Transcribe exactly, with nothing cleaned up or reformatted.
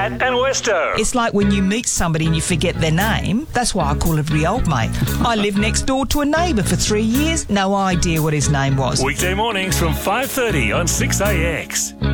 Cat and Westo. It's like when you meet somebody and you forget their name. That's why I call everybody old mate. I lived next door to a neighbour for three years. No idea what his name was. Weekday mornings from five thirty on six A X.